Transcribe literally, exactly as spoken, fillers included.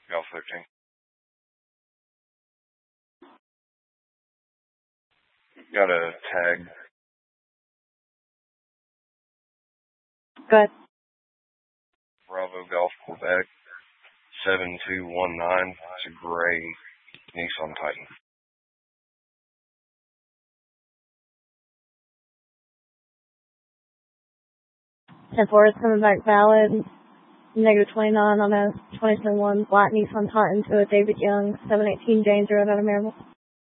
Golf thirteen. Got a tag. Go ahead. Bravo Golf Quebec. seven two one nine. It's a gray Nissan Titan. ten four is coming back valid. Negative twenty-nine on a twenty twenty-one black Nissan Titan to a David Young seven eighteen James Road out of Maryville.